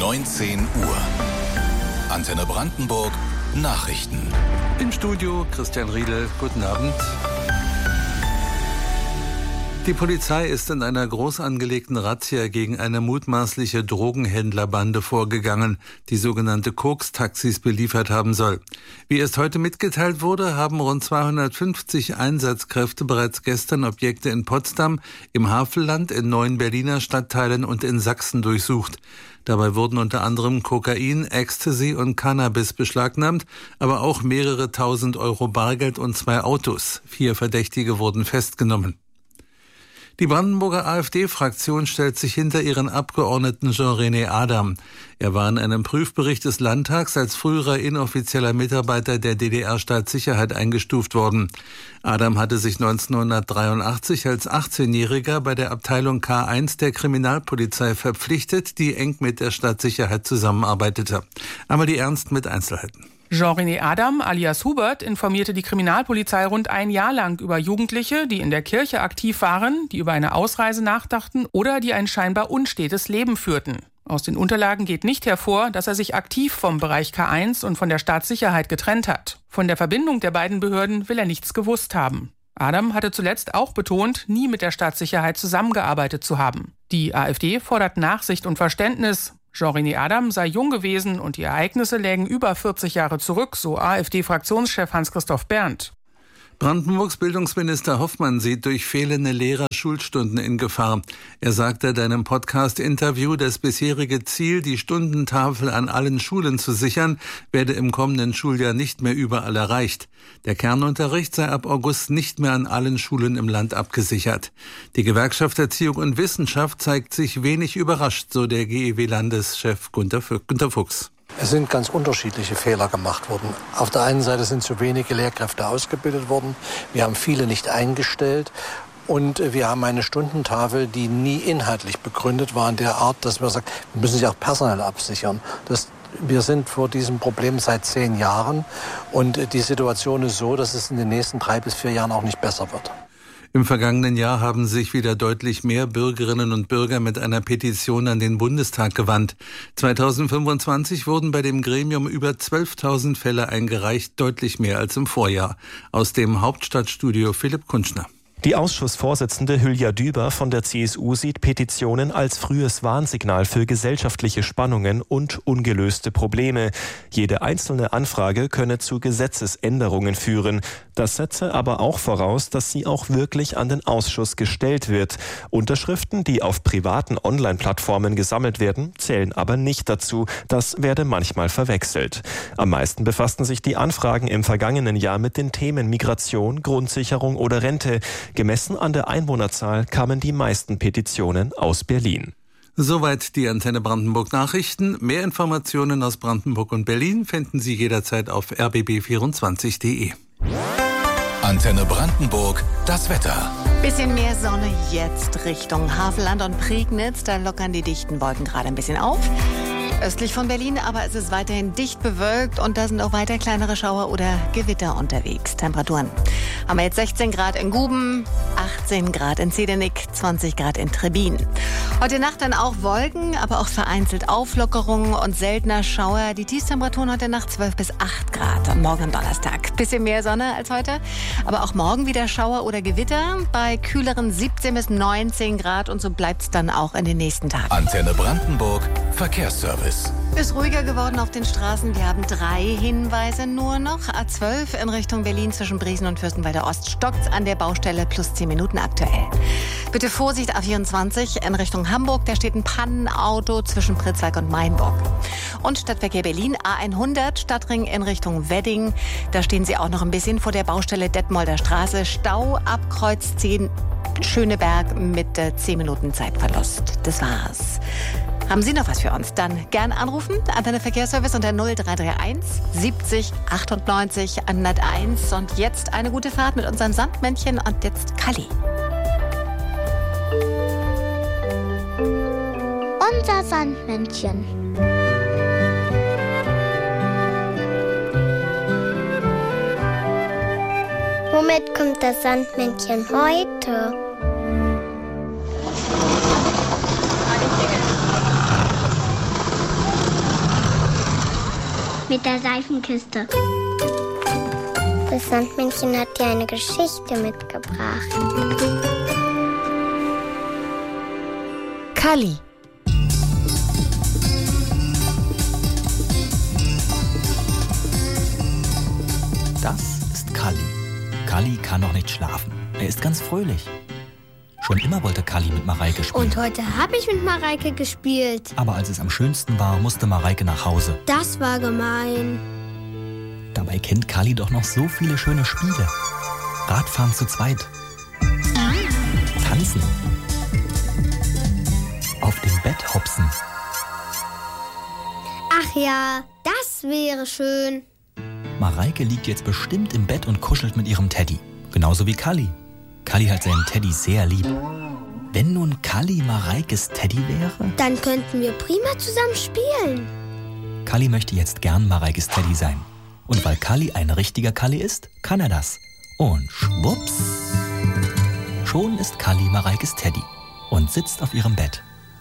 19 Uhr. Antenne Brandenburg Nachrichten. Im Studio Christian Riedel. Guten Abend. Die Polizei ist in einer groß angelegten Razzia gegen eine mutmaßliche Drogenhändlerbande vorgegangen, die sogenannte Koks-Taxis beliefert haben soll. Wie erst heute mitgeteilt wurde, haben rund 250 Einsatzkräfte bereits gestern Objekte in Potsdam, im Havelland, in 9 Berliner Stadtteilen und in Sachsen durchsucht. Dabei wurden unter anderem Kokain, Ecstasy und Cannabis beschlagnahmt, aber auch mehrere tausend Euro Bargeld und 2 Autos. 4 Verdächtige wurden festgenommen. Die Brandenburger AfD-Fraktion stellt sich hinter ihren Abgeordneten Jean-René Adam. Er war in einem Prüfbericht des Landtags als früherer inoffizieller Mitarbeiter der DDR-Staatssicherheit eingestuft worden. Adam hatte sich 1983 als 18-Jähriger bei der Abteilung K1 der Kriminalpolizei verpflichtet, die eng mit der Staatssicherheit zusammenarbeitete. Amalie Ernst mit Einzelheiten. Jean-René Adam alias Hubert informierte die Kriminalpolizei rund ein Jahr lang über Jugendliche, die in der Kirche aktiv waren, die über eine Ausreise nachdachten oder die ein scheinbar unstetes Leben führten. Aus den Unterlagen geht nicht hervor, dass er sich aktiv vom Bereich K1 und von der Staatssicherheit getrennt hat. Von der Verbindung der beiden Behörden will er nichts gewusst haben. Adam hatte zuletzt auch betont, nie mit der Staatssicherheit zusammengearbeitet zu haben. Die AfD fordert Nachsicht und Verständnis. Jean-René Adam sei jung gewesen und die Ereignisse lägen über 40 Jahre zurück, so AfD-Fraktionschef Hans-Christoph Berndt. Brandenburgs Bildungsminister Hoffmann sieht durch fehlende Lehrer-Schulstunden in Gefahr. Er sagte in einem Podcast-Interview, das bisherige Ziel, die Stundentafel an allen Schulen zu sichern, werde im kommenden Schuljahr nicht mehr überall erreicht. Der Kernunterricht sei ab August nicht mehr an allen Schulen im Land abgesichert. Die Gewerkschaft Erziehung und Wissenschaft zeigt sich wenig überrascht, so der GEW-Landeschef Günter Fuchs. Es sind ganz unterschiedliche Fehler gemacht worden. Auf der einen Seite sind zu wenige Lehrkräfte ausgebildet worden. Wir haben viele nicht eingestellt. Und wir haben eine Stundentafel, die nie inhaltlich begründet war in der Art, dass wir sagen, wir müssen sie auch personell absichern. Wir sind vor diesem Problem seit 10 Jahren. Und die Situation ist so, dass es in den nächsten 3 bis 4 Jahren auch nicht besser wird. Im vergangenen Jahr haben sich wieder deutlich mehr Bürgerinnen und Bürger mit einer Petition an den Bundestag gewandt. 2025 wurden bei dem Gremium über 12.000 Fälle eingereicht, deutlich mehr als im Vorjahr. Aus dem Hauptstadtstudio Philipp Kunschner. Die Ausschussvorsitzende Hülya Düber von der CSU sieht Petitionen als frühes Warnsignal für gesellschaftliche Spannungen und ungelöste Probleme. Jede einzelne Anfrage könne zu Gesetzesänderungen führen. Das setze aber auch voraus, dass sie auch wirklich an den Ausschuss gestellt wird. Unterschriften, die auf privaten Online-Plattformen gesammelt werden, zählen aber nicht dazu. Das werde manchmal verwechselt. Am meisten befassten sich die Anfragen im vergangenen Jahr mit den Themen Migration, Grundsicherung oder Rente. Gemessen an der Einwohnerzahl kamen die meisten Petitionen aus Berlin. Soweit die Antenne Brandenburg Nachrichten. Mehr Informationen aus Brandenburg und Berlin finden Sie jederzeit auf rbb24.de. Antenne Brandenburg, das Wetter. Bisschen mehr Sonne jetzt Richtung Havelland und Prignitz. Da lockern die dichten Wolken gerade ein bisschen auf. Östlich von Berlin, aber es ist weiterhin dicht bewölkt und da sind auch weiter kleinere Schauer oder Gewitter unterwegs. Temperaturen haben wir jetzt 16 Grad in Guben, 18 Grad in Zedernick, 20 Grad in Trebin. Heute Nacht dann auch Wolken, aber auch vereinzelt Auflockerungen und seltener Schauer. Die Tiefstemperaturen heute Nacht 12 bis 8 Grad am Morgen am Donnerstag. Bisschen mehr Sonne als heute, aber auch morgen wieder Schauer oder Gewitter bei kühleren 17 bis 19 Grad und so bleibt es dann auch in den nächsten Tagen. Antenne Brandenburg, Verkehrsservice. Ist ruhiger geworden auf den Straßen. Wir haben 3 Hinweise nur noch. A12 in Richtung Berlin zwischen Briesen und Fürstenwalder Ost stockt an der Baustelle plus 10 Minuten aktuell. Bitte Vorsicht A24 in Richtung Hamburg. Da steht ein Pannenauto zwischen Pritzwalk und Mainburg. Und Stadtverkehr Berlin A100 Stadtring in Richtung Wedding. Da stehen Sie auch noch ein bisschen vor der Baustelle Detmolder Straße. Stau ab Kreuz 10 Schöneberg mit 10 Minuten Zeitverlust. Das war's. Haben Sie noch was für uns? Dann gern anrufen. Antenne Verkehrsservice unter 0331 70 98 101. Und jetzt eine gute Fahrt mit unserem Sandmännchen und jetzt Kalli. Unser Sandmännchen. Womit kommt das Sandmännchen heute? mit der Seifenkiste. Das Sandmännchen hat dir eine Geschichte mitgebracht. Kalli. Das ist Kalli. Kalli kann noch nicht schlafen. Er ist ganz fröhlich. Schon immer wollte Kalli mit Mareike spielen. Und heute habe ich mit Mareike gespielt. Aber als es am schönsten war, musste Mareike nach Hause. Das war gemein. Dabei kennt Kalli doch noch so viele schöne Spiele. Radfahren zu zweit. Tanzen. Auf dem Bett hopsen. Ach ja, das wäre schön. Mareike liegt jetzt bestimmt im Bett und kuschelt mit ihrem Teddy. Genauso wie Kalli. Kalli hat seinen Teddy sehr lieb. Wenn nun Kalli Mareikes Teddy wäre? Dann könnten wir prima zusammen spielen. Kalli möchte jetzt gern Mareikes Teddy sein. Und weil Kalli ein richtiger Kalli ist, kann er das. Und schwupps. Schon ist Kalli Mareikes Teddy und sitzt auf ihrem Bett.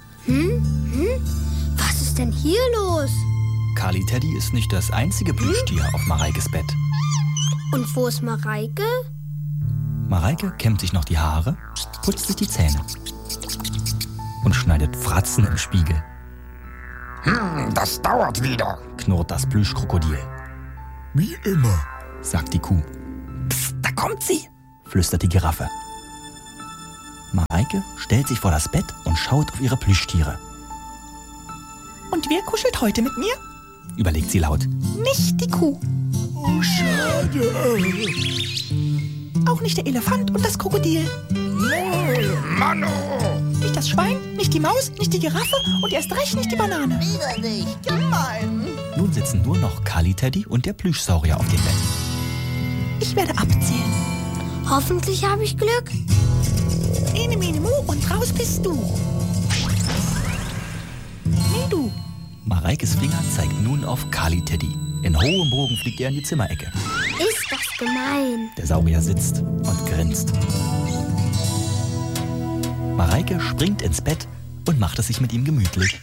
Was ist denn hier los? Kalli Teddy ist nicht das einzige Plüschtier auf Mareikes Bett. Und wo ist Mareike? Mareike kämmt sich noch die Haare, putzt sich die Zähne und schneidet Fratzen im Spiegel. Das dauert wieder, Knurrt das Plüschkrokodil. wie immer. Sagt die Kuh. Psst, da kommt sie, flüstert die Giraffe. Mareike stellt sich vor das Bett und schaut auf ihre Plüschtiere. Und wer kuschelt heute mit mir? Überlegt sie laut. Nicht die Kuh. Oh, schade. Auch nicht der Elefant und das Krokodil. Mano! Nicht das Schwein, nicht die Maus, nicht die Giraffe und erst recht nicht die Banane. Wieder nicht. Gemein. Nun sitzen nur noch Kalli Teddy und der Plüschsaurier auf dem Bett. Ich werde abzählen. Hoffentlich habe ich Glück. Ene, mene, mu und raus bist du. Nee, du. Mareikes Finger zeigt nun auf Kalli Teddy. In hohem Bogen fliegt er in die Zimmerecke. Ist das gemein. Der Saurier sitzt und grinst. Mareike springt ins Bett und macht es sich mit ihm gemütlich.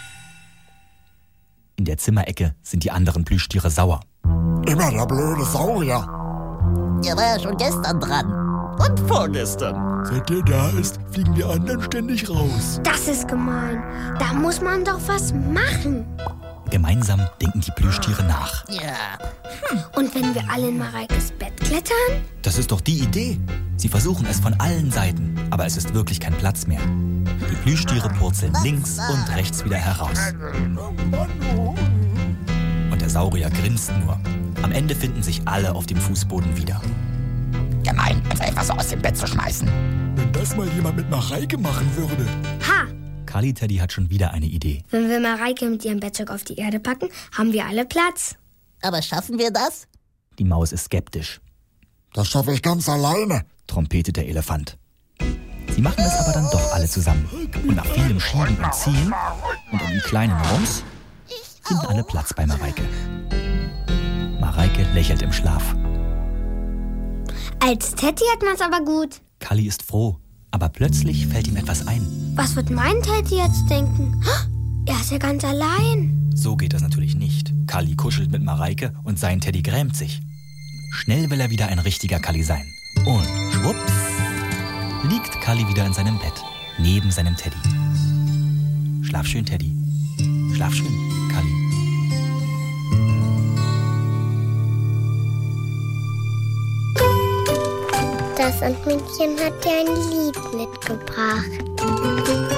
In der Zimmerecke sind die anderen Plüschtiere sauer. Immer der blöde Saurier. Der war ja schon gestern dran. Und vorgestern. Seit der da ist, fliegen die anderen ständig raus. Das ist gemein. Da muss man doch was machen. Gemeinsam denken die Plüschtiere nach. Ja. Und wenn wir alle in Mareikes Bett klettern? Das ist doch die Idee. Sie versuchen es von allen Seiten, aber es ist wirklich kein Platz mehr. Die Plüschtiere purzeln links und rechts wieder heraus. Und der Saurier grinst nur. Am Ende finden sich alle auf dem Fußboden wieder. Gemein, uns einfach so aus dem Bett zu schmeißen. Wenn das mal jemand mit Mareike machen würde. Ha! Kalli Teddy hat schon wieder eine Idee. Wenn wir Mareike mit ihrem Bettzeug auf die Erde packen, haben wir alle Platz. Aber schaffen wir das? Die Maus ist skeptisch. Das schaffe ich ganz alleine. Trompetet der Elefant. Sie machen es aber dann doch alle zusammen. Und nach vielem Schieben und Ziehen und einem kleinen Rums finden alle Platz bei Mareike. Mareike lächelt im Schlaf. Als Teddy hat man's aber gut. Kalli ist froh, aber plötzlich fällt ihm etwas ein. Was wird mein Teddy jetzt denken? Er ist ja ganz allein. So geht das natürlich nicht. Kalli kuschelt mit Mareike und sein Teddy grämt sich. Schnell will er wieder ein richtiger Kalli sein. Und schwupps, liegt Kalli wieder in seinem Bett, neben seinem Teddy. Schlaf schön, Teddy. Schlaf schön, Kalli. Das Sandmännchen hat dir ein Lied mitgebracht.